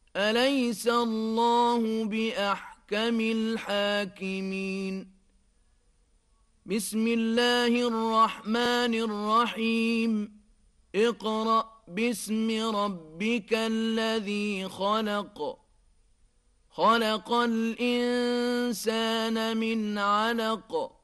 أليس الله بأحكم الحاكمين. بسم الله الرحمن الرحيم. اقرأ باسم ربك الذي خلق. خلق الإنسان من علق.